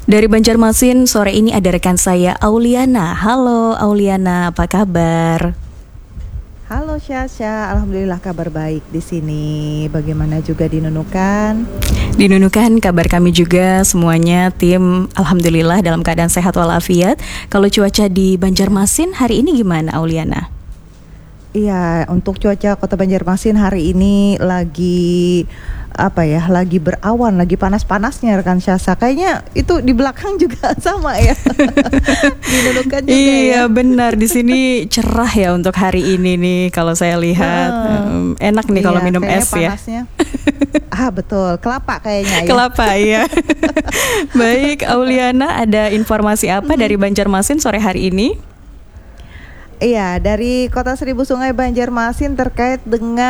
Dari Banjarmasin, sore ini ada rekan saya Auliana. Halo Auliana, apa kabar? Halo Syasha, alhamdulillah kabar baik di sini. Bagaimana juga di Nunukan? Di Nunukan kabar kami juga semuanya tim alhamdulillah dalam keadaan sehat walafiat. Kalau cuaca di Banjarmasin hari ini gimana Auliana? Iya, untuk cuaca Kota Banjarmasin hari ini lagi berawan, lagi panas-panasnya rekan Syasa. Kayaknya itu di belakang juga sama ya. Di Nunukan juga iya, ya. benar, di sini cerah ya untuk hari ini nih kalau saya lihat. Enak nih kalau minum es panasnya. ya. Betul, kelapa kayaknya ya. Kelapa ya. Baik, Auliana, ada informasi apa dari Banjarmasin sore hari ini? Iya, dari Kota Seribu Sungai Banjarmasin terkait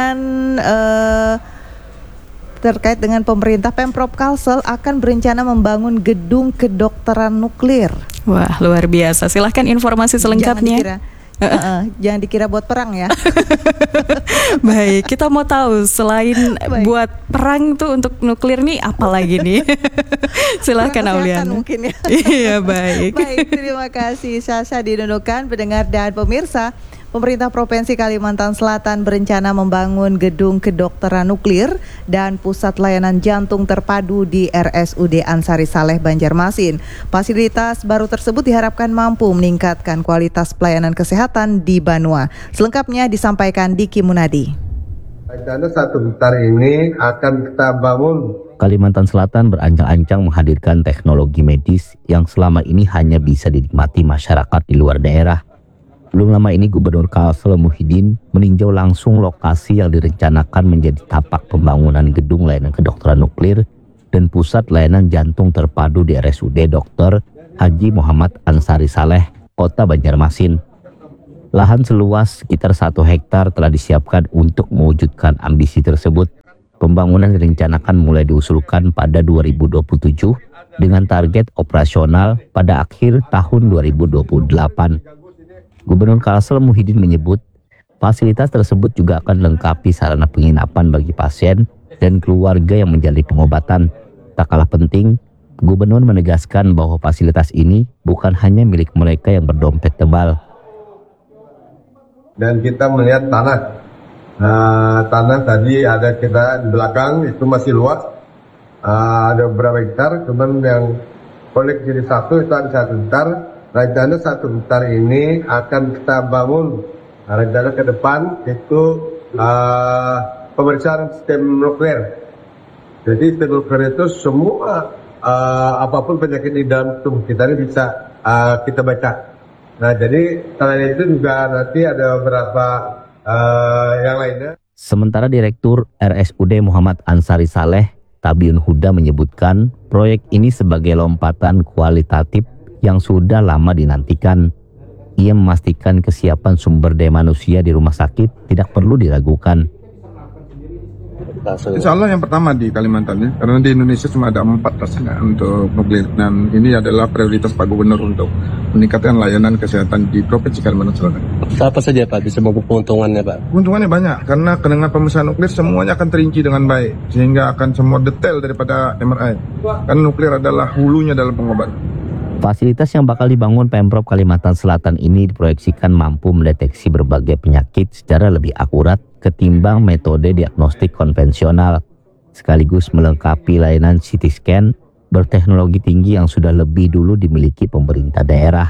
dengan pemerintah Pemprov Kalsel akan berencana membangun gedung kedokteran nuklir. Wah, luar biasa. Silahkan informasi selengkapnya. Jangan dikira buat perang ya. Baik, kita mau tahu selain buat perang tuh untuk nuklir nih apa lagi nih? Silahkan Auliana. Mungkin ya. Iya, baik. Baik, terima kasih Syasha di Nunukan, pendengar dan pemirsa. Pemerintah Provinsi Kalimantan Selatan berencana membangun gedung kedokteran nuklir dan pusat layanan jantung terpadu di RSUD Ansari Saleh Banjarmasin. Fasilitas baru tersebut diharapkan mampu meningkatkan kualitas pelayanan kesehatan di Banua. Selengkapnya disampaikan Diki Munadi. Rencana 1 hektar ini akan kita bangun. Kalimantan Selatan berancang-ancang menghadirkan teknologi medis yang selama ini hanya bisa dinikmati masyarakat di luar daerah. Belum lama ini Gubernur Kalsel Muhyiddin meninjau langsung lokasi yang direncanakan menjadi tapak pembangunan gedung layanan kedokteran nuklir dan pusat layanan jantung terpadu di RSUD Dr. Haji Muhammad Ansari Saleh, Kota Banjarmasin. Lahan seluas sekitar 1 hektar telah disiapkan untuk mewujudkan ambisi tersebut. Pembangunan direncanakan mulai diusulkan pada 2027 dengan target operasional pada akhir tahun 2028. Gubernur Kalsel Muhyiddin menyebut fasilitas tersebut juga akan lengkapi sarana penginapan bagi pasien dan keluarga yang menjalani pengobatan. Tak kalah penting, Gubernur menegaskan bahwa fasilitas ini bukan hanya milik mereka yang berdompet tebal. Dan kita melihat tanah. Tanah tadi ada kita di belakang itu masih luas. Ada beberapa hektar, cuman yang kolek jadi satu itu ada 1 hektar. Rencana 1 hektar ini akan kita bangun. Rencana ke depan itu pemeriksaan sistem nuklir. Jadi sistem nuklir itu semua apapun penyakit di dalam tubuh kita ini bisa kita baca. Nah, jadi selain itu juga nanti ada beberapa yang lainnya. Sementara Direktur RSUD Muhammad Ansari Saleh, Tabiun Huda menyebutkan proyek ini sebagai lompatan kualitatif yang sudah lama dinantikan. Ia memastikan kesiapan sumber daya manusia di rumah sakit tidak perlu diragukan. Insya Allah yang pertama di Kalimantan ya, karena di Indonesia cuma ada 4 rasanya untuk nuklir, dan ini adalah prioritas Pak Gubernur untuk meningkatkan layanan kesehatan di Provinsi Kalimantan Selatan. Apa saja Pak bisa membawa keuntungannya Pak? Keuntungannya banyak, karena dengan pemeriksaan nuklir semuanya akan terinci dengan baik, sehingga akan semua detail daripada MRI. Karena nuklir adalah hulunya dalam pengobatan. Fasilitas yang bakal dibangun Pemprov Kalimantan Selatan ini diproyeksikan mampu mendeteksi berbagai penyakit secara lebih akurat ketimbang metode diagnostik konvensional, sekaligus melengkapi layanan CT scan berteknologi tinggi yang sudah lebih dulu dimiliki pemerintah daerah.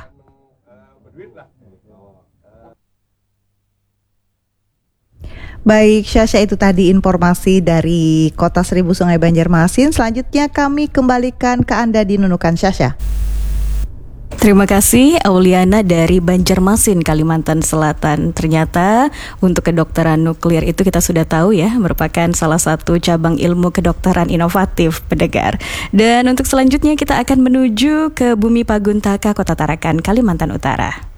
Baik, Syasha, itu tadi informasi dari Kota Seribu Sungai Banjarmasin. Selanjutnya kami kembalikan ke Anda di Nunukan, Syasha. Terima kasih Auliana dari Banjarmasin, Kalimantan Selatan. Ternyata untuk kedokteran nuklir itu kita sudah tahu ya, merupakan salah satu cabang ilmu kedokteran inovatif, pendengar. Dan untuk selanjutnya kita akan menuju ke Bumi Paguntaka, Kota Tarakan, Kalimantan Utara.